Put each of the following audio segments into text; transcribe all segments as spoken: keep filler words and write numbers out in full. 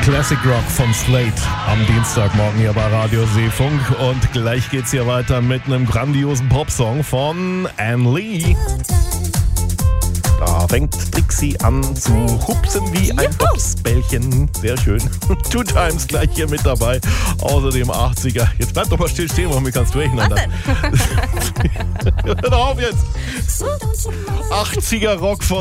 Classic Rock von Slate am Dienstagmorgen hier bei Radio Seefunk. Und gleich geht's hier weiter mit einem grandiosen Popsong von Anne Lee. Da fängt Trixie an zu hupsen wie ein Bobsbällchen. Sehr schön. Two Times gleich hier mit dabei. Außerdem achtziger. Jetzt bleib doch mal still stehen, warum wir ganz durcheinander. Hör doch auf jetzt. achtziger Rock von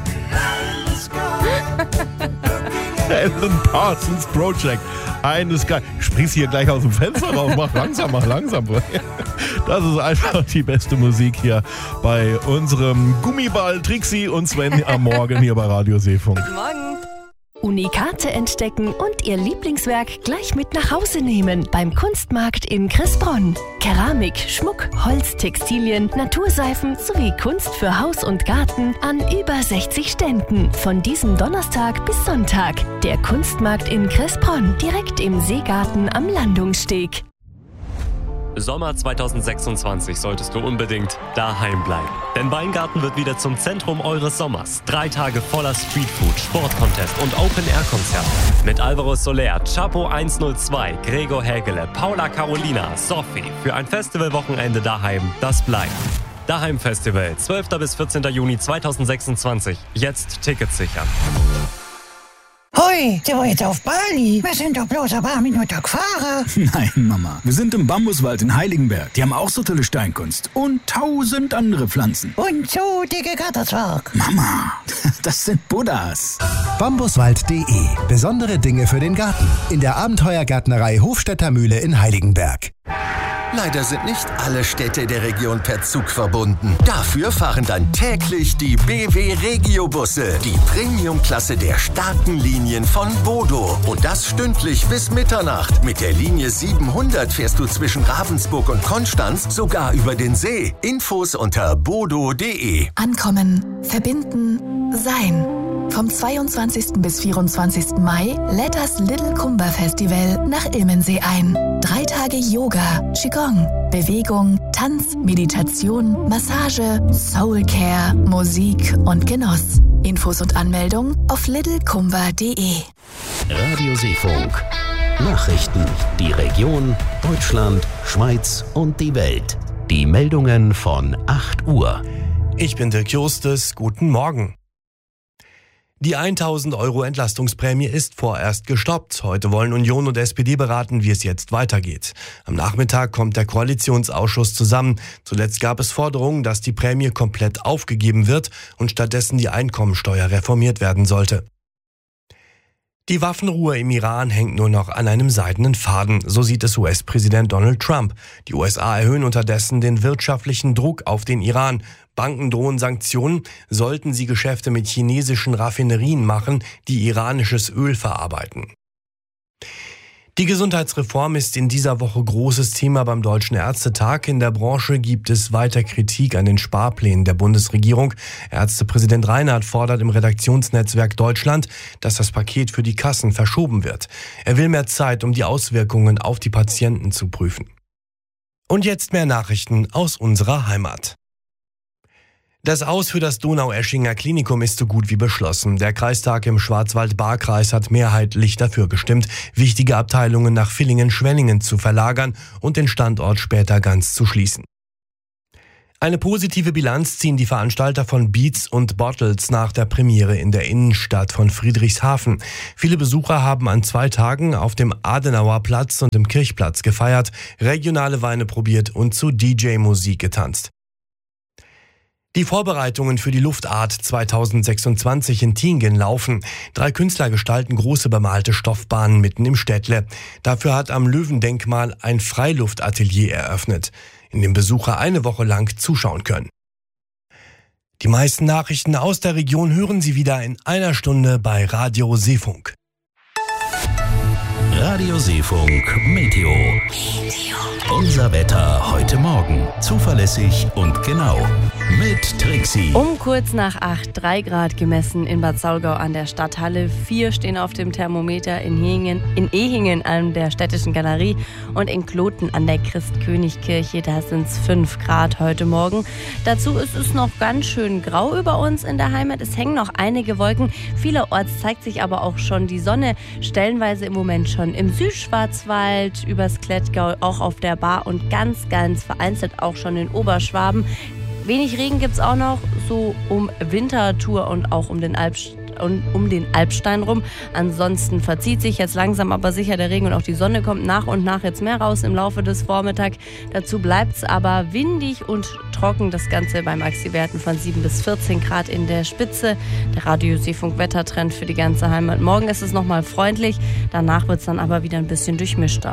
Alan Parsons Project. Eines geil. Springst hier gleich aus dem Fenster raus. Mach langsam, mach langsam. Das ist einfach die beste Musik hier bei unserem Gummiball Trixie und Sven am Morgen hier bei Radio Seefunk. Guten Morgen. Unikate entdecken und Ihr Lieblingswerk gleich mit nach Hause nehmen beim Kunstmarkt in Cressbronn. Keramik, Schmuck, Holz, Textilien, Naturseifen sowie Kunst für Haus und Garten an über sechzig Ständen. Von diesem Donnerstag bis Sonntag. Der Kunstmarkt in Cressbronn, direkt im Seegarten am Landungssteg. Sommer zweitausendsechsundzwanzig solltest du unbedingt daheim bleiben. Denn Weingarten wird wieder zum Zentrum eures Sommers. Drei Tage voller Streetfood, Sportcontest und Open-Air-Konzerte. Mit Alvaro Soler, Chapo hundertzwei, Gregor Hägele, Paula Carolina, Sophie. Für ein Festivalwochenende daheim, das bleibt. Daheim Festival, zwölfter bis vierzehnter Juni zweitausendsechsundzwanzig. Jetzt Tickets sichern. Hoi, sind wir jetzt auf Bali? Wir sind doch bloß ein paar Minuten gefahren. Nein, Mama, wir sind im Bambuswald in Heiligenberg. Die haben auch so tolle Steinkunst und tausend andere Pflanzen. Und so dicke Gatterzwerg. Mama, das sind Buddhas. Bambuswald punkt de. Besondere Dinge für den Garten. In der Abenteuergärtnerei Hofstädter Mühle in Heiligenberg. Leider sind nicht alle Städte der Region per Zug verbunden. Dafür fahren dann täglich die B W Regio-Busse, die Premium-Klasse der starken Linien von Bodo. Und das stündlich bis Mitternacht. Mit der Linie siebenhundert fährst du zwischen Ravensburg und Konstanz sogar über den See. Infos unter bodo punkt de. Ankommen, verbinden, sein. Vom zweiundzwanzigsten bis vierundzwanzigsten Mai lädt das Little Kumba Festival nach Ilmensee ein. Drei Tage Yoga, Qigong, Bewegung, Tanz, Meditation, Massage, Soulcare, Musik und Genuss. Infos und Anmeldung auf little kumba punkt de. Radio Seefunk. Nachrichten, die Region, Deutschland, Schweiz und die Welt. Die Meldungen von acht Uhr. Ich bin Dirk Justus, guten Morgen. Die tausend Euro Entlastungsprämie ist vorerst gestoppt. Heute wollen Union und S P D beraten, wie es jetzt weitergeht. Am Nachmittag kommt der Koalitionsausschuss zusammen. Zuletzt gab es Forderungen, dass die Prämie komplett aufgegeben wird und stattdessen die Einkommensteuer reformiert werden sollte. Die Waffenruhe im Iran hängt nur noch an einem seidenen Faden, so sieht es U S-Präsident Donald Trump. Die U S A erhöhen unterdessen den wirtschaftlichen Druck auf den Iran. Banken drohen Sanktionen, sollten sie Geschäfte mit chinesischen Raffinerien machen, die iranisches Öl verarbeiten. Die Gesundheitsreform ist in dieser Woche großes Thema beim Deutschen Ärztetag. In der Branche gibt es weiter Kritik an den Sparplänen der Bundesregierung. Ärztepräsident Reinhardt fordert im Redaktionsnetzwerk Deutschland, dass das Paket für die Kassen verschoben wird. Er will mehr Zeit, um die Auswirkungen auf die Patienten zu prüfen. Und jetzt mehr Nachrichten aus unserer Heimat. Das Aus für das Donaueschinger Klinikum ist so gut wie beschlossen. Der Kreistag im Schwarzwald-Baar-Kreis hat mehrheitlich dafür gestimmt, wichtige Abteilungen nach Villingen-Schwenningen zu verlagern und den Standort später ganz zu schließen. Eine positive Bilanz ziehen die Veranstalter von Beats und Bottles nach der Premiere in der Innenstadt von Friedrichshafen. Viele Besucher haben an zwei Tagen auf dem Adenauerplatz und im Kirchplatz gefeiert, regionale Weine probiert und zu D J-Musik getanzt. Die Vorbereitungen für die Luftart zweitausendsechsundzwanzig in Tiengen laufen. Drei Künstler gestalten große bemalte Stoffbahnen mitten im Städtle. Dafür hat am Löwendenkmal ein Freiluftatelier eröffnet, in dem Besucher eine Woche lang zuschauen können. Die meisten Nachrichten aus der Region hören Sie wieder in einer Stunde bei Radio Seefunk. Radio Seefunk Meteo. Unser Wetter heute Morgen. Zuverlässig und genau. mit Trixie. Um kurz nach acht, drei Grad gemessen in Bad Saulgau an der Stadthalle. Vier stehen auf dem Thermometer in Ehingen, in Ehingen an der Städtischen Galerie und in Kloten an der Christkönigkirche. Da sind es fünf Grad heute Morgen. Dazu ist es noch ganz schön grau über uns in der Heimat. Es hängen noch einige Wolken. Vielerorts zeigt sich aber auch schon die Sonne. Stellenweise im Moment schon im Südschwarzwald, übers Klettgau, auch auf der Bar und ganz, ganz vereinzelt auch schon in Oberschwaben. Wenig Regen gibt es auch noch, so um Winterthur und auch um den Alpstein. Und um den Alpstein rum. Ansonsten verzieht sich jetzt langsam aber sicher der Regen und auch die Sonne kommt nach und nach jetzt mehr raus im Laufe des Vormittags. Dazu bleibt es aber windig und trocken. Das Ganze bei Maxi-Werten von sieben bis vierzehn Grad in der Spitze. Der Radio Seefunk Wettertrend für die ganze Heimat. Morgen ist es nochmal freundlich, danach wird es dann aber wieder ein bisschen durchmischter.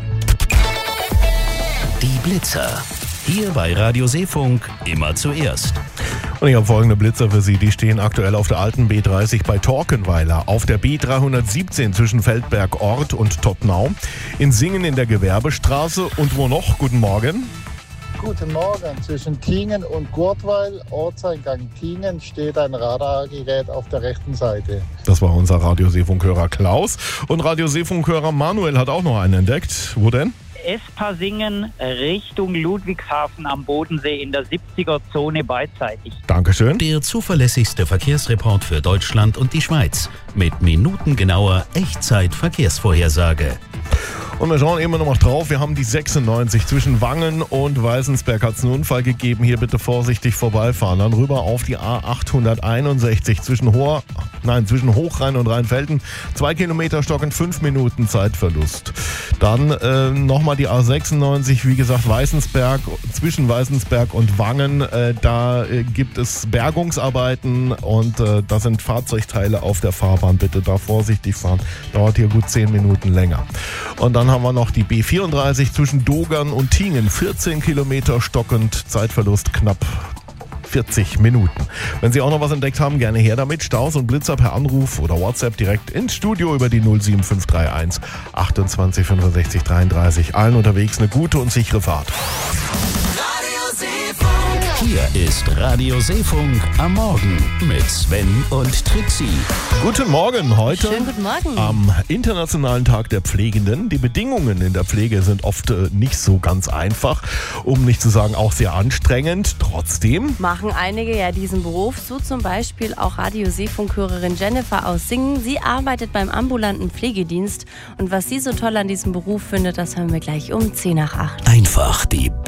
Die Blitzer. Hier bei Radio Seefunk immer zuerst. Und ich habe folgende Blitzer für Sie. Die stehen aktuell auf der alten B dreißig bei Torkenweiler, auf der B dreihundertsiebzehn zwischen Feldberg Ort und Todtnau, in Singen in der Gewerbestraße und wo noch? Guten Morgen. Guten Morgen. Zwischen Kingen und Gurtweil, Ortseingang Kingen, steht ein Radargerät auf der rechten Seite. Das war unser Radio Seefunkhörer Klaus. Und Radio Seefunkhörer Manuel hat auch noch einen entdeckt. Wo denn? Espasingen Richtung Ludwigshafen am Bodensee in der siebziger Zone beidseitig. Dankeschön. Der zuverlässigste Verkehrsreport für Deutschland und die Schweiz mit minutengenauer Echtzeit-Verkehrsvorhersage. Und wir schauen immer noch mal drauf. Wir haben die sechsundneunzig zwischen Wangen und Weißensberg. Hat es einen Unfall gegeben. Hier bitte vorsichtig vorbeifahren. Dann rüber auf die A achthunderteinundsechzig zwischen, Hoher, nein, zwischen Hochrhein und Rheinfelden. Zwei Kilometer stockend, fünf Minuten Zeitverlust. Dann äh, nochmal die A sechsundneunzig, wie gesagt, Weißensberg, zwischen Weißensberg und Wangen. Äh, da äh, gibt es Bergungsarbeiten und äh, da sind Fahrzeugteile auf der Fahrbahn. Bitte da vorsichtig fahren. Dauert hier gut zehn Minuten länger. Und dann haben wir noch die B vierunddreißig zwischen Dogern und Tingen. vierzehn Kilometer stockend, Zeitverlust knapp vierzig Minuten. Wenn Sie auch noch was entdeckt haben, gerne her damit. Staus und Blitzer per Anruf oder WhatsApp direkt ins Studio über die null sieben fünf drei eins achtundzwanzig fünfundsechzig dreiunddreißig. Allen unterwegs eine gute und sichere Fahrt. Hier ist Radio Seefunk am Morgen mit Sven und Trixie. Guten Morgen, heute Schönen guten Morgen. Am Internationalen Tag der Pflegenden. Die Bedingungen in der Pflege sind oft äh, nicht so ganz einfach, um nicht zu sagen auch sehr anstrengend. Trotzdem machen einige ja diesen Beruf, so zum Beispiel auch Radio Seefunkhörerin Jennifer aus Singen. Sie arbeitet beim ambulanten Pflegedienst und was sie so toll an diesem Beruf findet, das hören wir gleich um zehn nach acht. Einfach die